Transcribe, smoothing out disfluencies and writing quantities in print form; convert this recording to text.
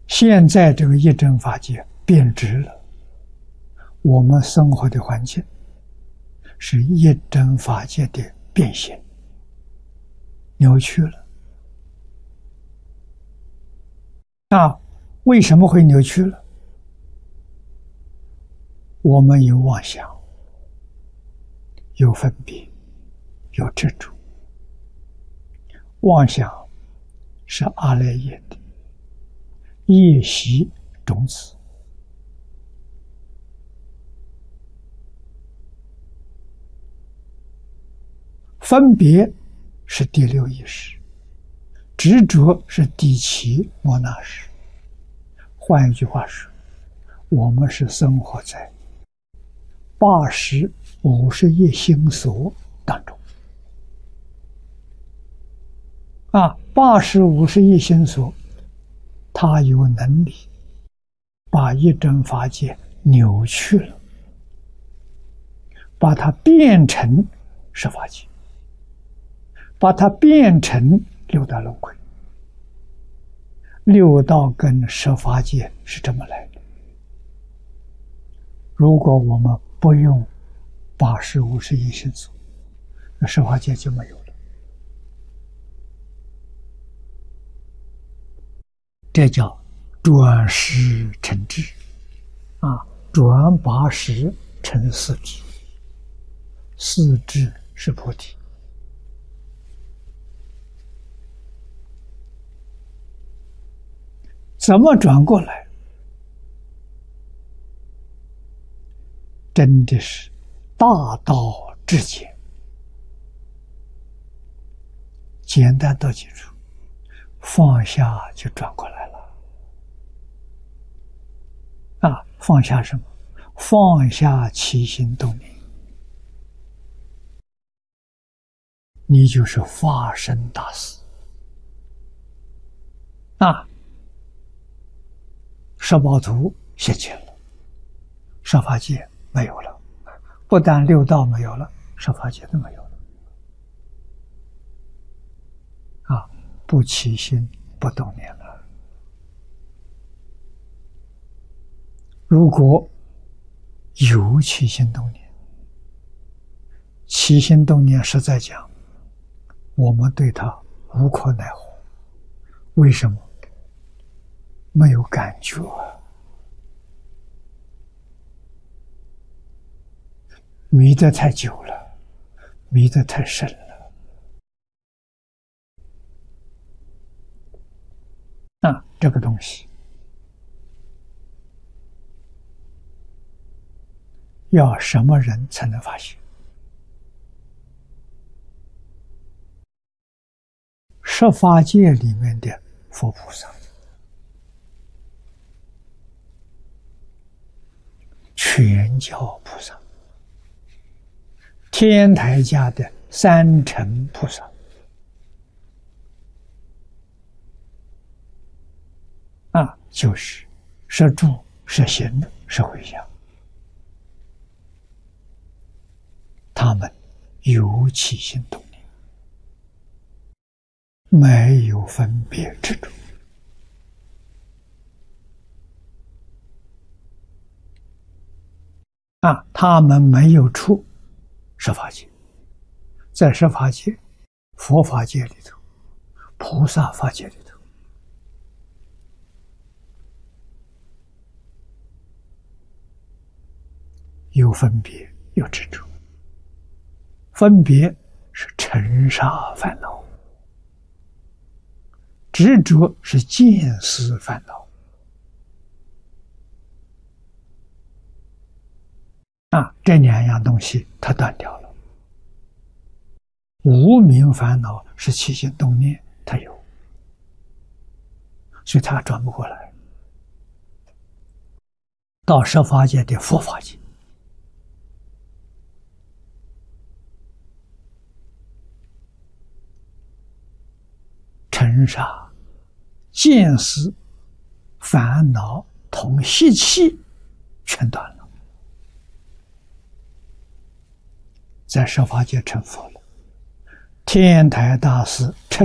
现在这个一真法界变质了，我们生活的环境是一真法界的变形，扭曲了。那为什么会扭曲了？我们有妄想，有分别，有执着。妄想是阿赖耶的业习种子，分别是第六意识，执着是第七摩那识。换一句话说，我们是生活在80、50亿心所当中。80、50亿心所，它有能力把一真法界扭曲了，把它变成十法界，把它变成六道轮回。六道跟十法界是这么来的。如果我们不用80、50亿心所，那十法界就没有了。这叫转识成智，转80成四智，四智是菩提。怎么转过来？真的是大道至简，简单到基础，放下就转过来了。放下什么？放下起心动念，你就是发生大事。十宝图现前了，十法界没有了，不但六道没有了，十法界都没有了。不起心不动念了。如果有起心动念，起心动念实在讲，我们对它无可奈何。为什么？没有感觉迷得太久了，迷得太深了。这个东西要什么人才能发现？十法界里面的佛菩萨，全教菩萨，天台家的三乘菩萨，就是摄住、摄行、摄回向，他们有起心动念，没有分别执着。他们没有出十法界，在十法界、佛法界里头、菩萨法界里头，有分别，有执着。分别是尘沙烦恼，执着是见思烦恼。这两样东西它断掉了。无明烦恼是起心动念，它有，所以它转不过来。到十法界的佛法界，尘沙、见思、烦恼同习气全断了。在十法界成佛了，天台大师彻